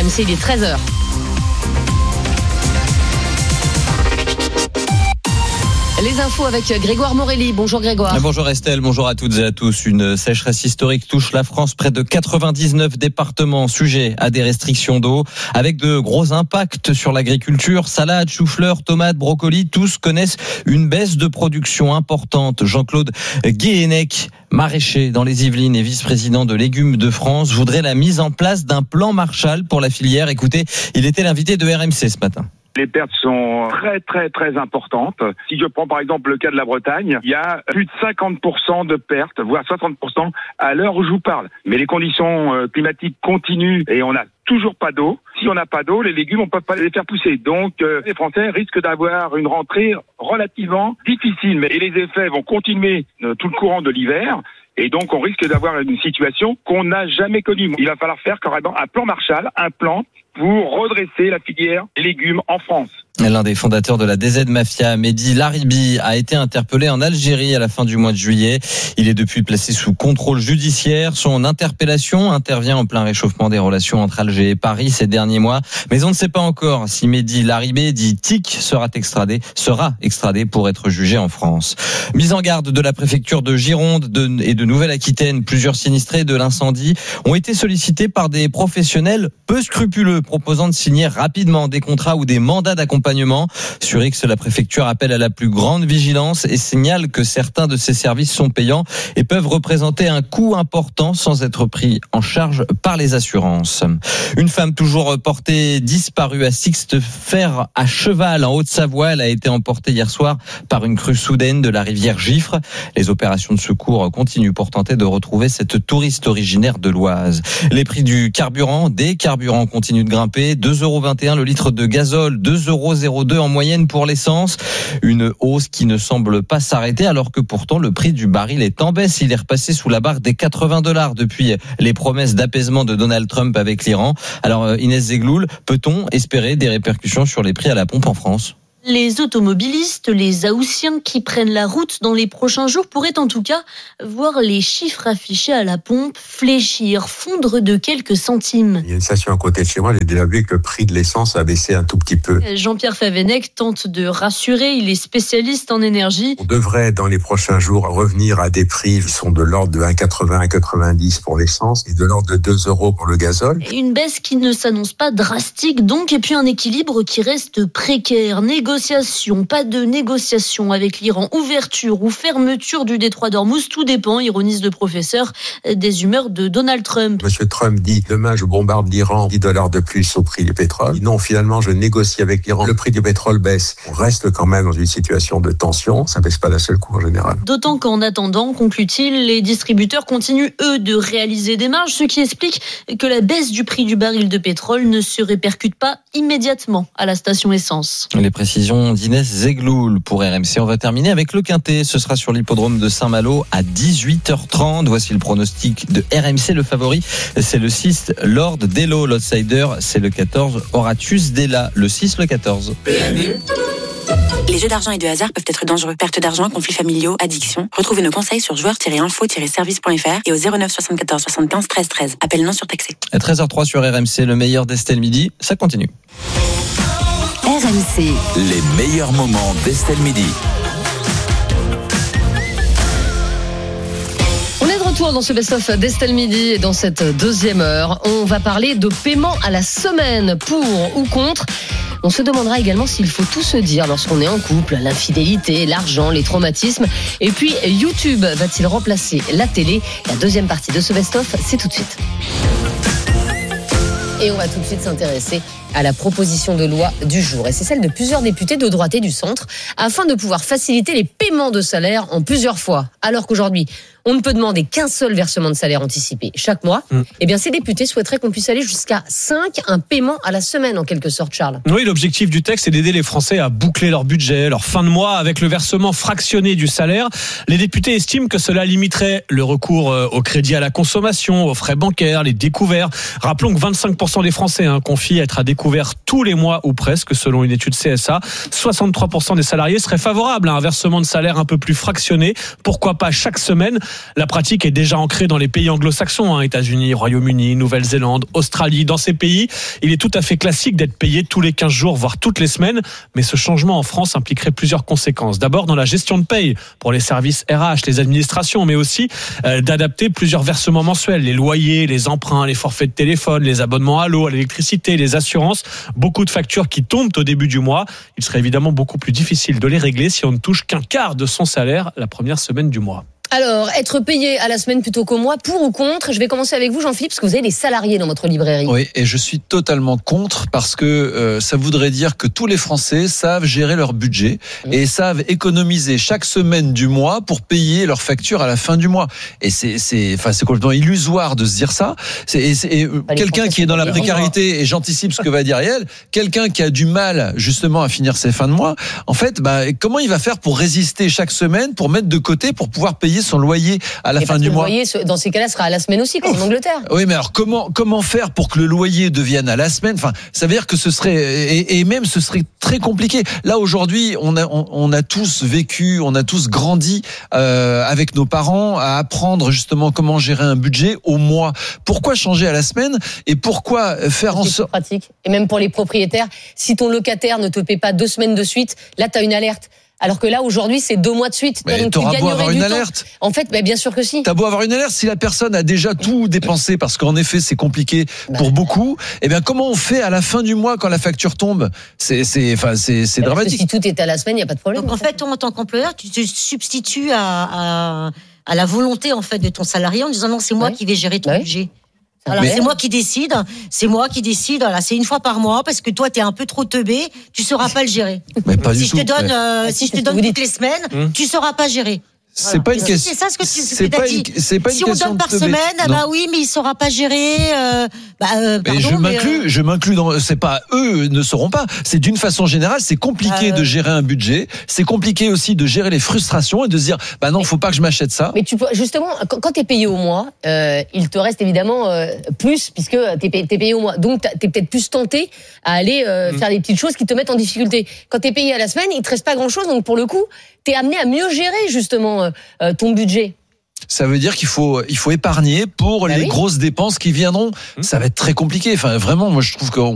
RMC, il est 13h. Les infos avec Grégoire Morelli. Bonjour Grégoire. Bonjour Estelle, bonjour à toutes et à tous. Une sécheresse historique touche la France. Près de 99 départements sujets à des restrictions d'eau, avec de gros impacts sur l'agriculture. Salades, choux-fleurs, tomates, brocolis, tous connaissent une baisse de production importante. Jean-Claude Guéhenec, maraîcher dans les Yvelines et vice-président de Légumes de France, voudrait la mise en place d'un plan Marshall pour la filière. Écoutez, il était l'invité de RMC ce matin. Les pertes sont très importantes. Si je prends par exemple le cas de la Bretagne, il y a plus de 50% de pertes, voire 60% à l'heure où je vous parle. Mais les conditions climatiques continuent et on n'a toujours pas d'eau. Si on n'a pas d'eau, les légumes, on ne peut pas les faire pousser. Donc, les Français risquent d'avoir une rentrée relativement difficile. Et les effets vont continuer tout le courant de l'hiver. Et donc, on risque d'avoir une situation qu'on n'a jamais connue. Il va falloir faire carrément un plan Marshall, un plan pour redresser la filière des légumes en France. L'un des fondateurs de la DZ Mafia, Mehdi Laribi, a été interpellé en Algérie à la fin du mois de juillet. Il est depuis placé sous contrôle judiciaire. Son interpellation intervient en plein réchauffement des relations entre Alger et Paris ces derniers mois. Mais on ne sait pas encore si Mehdi Laribi, dit TIC, sera extradé pour être jugé en France. Mise en garde de la préfecture de Gironde et de Nouvelle-Aquitaine, plusieurs sinistrés de l'incendie ont été sollicités par des professionnels peu scrupuleux, proposant de signer rapidement des contrats ou des mandats d'accompagnement. Sur X, la préfecture appelle à la plus grande vigilance et signale que certains de ces services sont payants et peuvent représenter un coût important sans être pris en charge par les assurances. Une femme toujours portée disparue à Sixte-Fer à Cheval en Haute-Savoie. Elle a été emportée hier soir par une crue soudaine de la rivière Giffre. Les opérations de secours continuent pour tenter de retrouver cette touriste originaire de l'Oise. Les prix du carburant, des carburants continuent de grimper. 2,21 € le litre de gazole, 2,02 € en moyenne pour l'essence. Une hausse qui ne semble pas s'arrêter alors que pourtant le prix du baril est en baisse. Il est repassé sous la barre des $80 depuis les promesses d'apaisement de Donald Trump avec l'Iran. Alors Inès Zegloul, peut-on espérer des répercussions sur les prix à la pompe en France ? Les automobilistes, les Haussiens qui prennent la route dans les prochains jours pourraient en tout cas voir les chiffres affichés à la pompe fléchir, fondre de quelques centimes. Il y a une station à côté de chez moi, j'ai déjà vu que le prix de l'essence a baissé un tout petit peu. Jean-Pierre Favennec tente de rassurer, il est spécialiste en énergie. On devrait dans les prochains jours revenir à des prix qui sont de l'ordre de 1,80 à 1,90 pour l'essence et de l'ordre de 2 € pour le gazole. Une baisse qui ne s'annonce pas drastique donc, et puis un équilibre qui reste précaire. Pas de négociation avec l'Iran, ouverture ou fermeture du détroit d'Ormuz, tout dépend, ironise le professeur, des humeurs de Donald Trump. Monsieur Trump dit demain je bombarde l'Iran, $10 de plus au prix du pétrole. Non, finalement je négocie avec l'Iran, le prix du pétrole baisse. On reste quand même dans une situation de tension, ça baisse pas d'un seul coup en général. D'autant qu'en attendant, conclut-il, les distributeurs continuent eux de réaliser des marges, ce qui explique que la baisse du prix du baril de pétrole ne se répercute pas immédiatement à la station essence. Les précisions d'Inès Zegloul pour RMC. On va terminer avec le Quintet. Ce sera sur l'hippodrome de Saint-Malo à 18h30. Voici le pronostic de RMC. Le favori, c'est le 6, Lord Dello. L'outsider, c'est le 14, Horatius Della. Le 6, le 14. Les jeux d'argent et de hasard peuvent être dangereux. Perte d'argent, conflits familiaux, addiction. Retrouvez nos conseils sur joueurs-info-service.fr et au 09 74 75 13 13. Appel non surtaxé. À 13h03 sur RMC, le meilleur d'Estelle Midi. Ça continue. RMC. Les meilleurs moments d'Estelle Midi. On est de retour dans ce best-of d'Estelle Midi et dans cette deuxième heure, on va parler de paiement à la semaine, pour ou contre. On se demandera également s'il faut tout se dire lorsqu'on est en couple, l'infidélité, l'argent, les traumatismes. Et puis, YouTube va-t-il remplacer la télé ? La deuxième partie de ce best-of, c'est tout de suite. Et on va tout de suite s'intéresser à la proposition de loi du jour. Et c'est celle de plusieurs députés de droite et du centre, afin de pouvoir faciliter les paiements de salaire en plusieurs fois. Alors qu'aujourd'hui, on ne peut demander qu'un seul versement de salaire anticipé chaque mois. Eh bien, ces députés souhaiteraient qu'on puisse aller jusqu'à 5, un paiement à la semaine en quelque sorte, Charles. Oui, l'objectif du texte est d'aider les Français à boucler leur budget, leur fin de mois avec le versement fractionné du salaire. Les députés estiment que cela limiterait le recours au crédit à la consommation, aux frais bancaires, les découverts. Rappelons que 25% des Français confient être à découvert couvert tous les mois ou presque, selon une étude CSA. 63% des salariés seraient favorables à un versement de salaire un peu plus fractionné. Pourquoi pas chaque semaine? La pratique est déjà ancrée dans les pays anglo-saxons, États-Unis, Royaume-Uni, Nouvelle-Zélande, Australie. Dans ces pays, il est tout à fait classique d'être payé tous les 15 jours, voire toutes les semaines. Mais ce changement en France impliquerait plusieurs conséquences. D'abord, dans la gestion de paye pour les services RH, les administrations, mais aussi d'adapter plusieurs versements mensuels, les loyers, les emprunts, les forfaits de téléphone, les abonnements à l'eau, à l'électricité, les assurances. Beaucoup de factures qui tombent au début du mois. Il serait évidemment beaucoup plus difficile de les régler si on ne touche qu'un quart de son salaire la première semaine du mois. Alors, être payé à la semaine plutôt qu'au mois, pour ou contre? Je vais commencer avec vous, Jean-Philippe, parce que vous avez des salariés dans votre librairie. Oui, et je suis totalement contre parce que ça voudrait dire que tous les Français savent gérer leur budget et savent économiser chaque semaine du mois pour payer leurs factures à la fin du mois. Et c'est complètement illusoire de se dire ça. Quelqu'un qui est dans la précarité, et j'anticipe ce que va dire Ariel, quelqu'un qui a du mal justement à finir ses fins de mois, en fait, comment il va faire pour résister chaque semaine, pour mettre de côté, pour pouvoir payer son loyer à la fin du mois. Le loyer, dans ces cas-là, sera à la semaine aussi, comme en Angleterre. Oui, mais alors comment faire pour que le loyer devienne à la semaine? Enfin, ça veut dire que ce serait et même ce serait très compliqué. Là aujourd'hui, on a tous vécu, on a tous grandi avec nos parents à apprendre justement comment gérer un budget au mois. Pourquoi changer à la semaine et pourquoi faire en sorte pratique. Et même pour les propriétaires, si ton locataire ne te paie pas 2 semaines de suite, là tu as une alerte. Alors que là, aujourd'hui, c'est 2 mois de suite. Mais t'auras beau avoir une alerte. En fait, bien sûr que si. T'as beau avoir une alerte, si la personne a déjà tout dépensé, parce qu'en effet, c'est compliqué pour beaucoup, comment on fait à la fin du mois quand la facture tombe? C'est dramatique. Si tout est à la semaine, il n'y a pas de problème. Donc, en fait, toi, en tant qu'employeur, tu te substitues à la volonté, en fait, de ton salarié en disant non, c'est moi qui vais gérer ton budget. Alors, c'est moi qui décide. Voilà, c'est une fois par mois parce que toi, t'es un peu trop teubé, tu sauras pas le gérer. Mais pas du tout. Si je te donne toutes les semaines, tu sauras pas gérer. C'est pas une question. C'est ça ce que tu as dit. Si on donne par semaine, oui, mais il saura pas gérer. Je m'inclus dans. C'est pas eux ne sauront pas. C'est d'une façon générale, c'est compliqué de gérer un budget. C'est compliqué aussi de gérer les frustrations et de se dire, non, faut pas que je m'achète ça. Mais tu peux justement, quand t'es payé au mois, il te reste évidemment plus puisque t'es payé au mois. Donc t'es peut-être plus tenté à aller faire des petites choses qui te mettent en difficulté. Quand t'es payé à la semaine, il te reste pas grand-chose. Donc pour le coup, t'es amené à mieux gérer justement ton budget. Ça veut dire qu'il faut épargner pour les grosses dépenses qui viendront. Ça va être très compliqué. Enfin, vraiment, moi, je trouve qu'on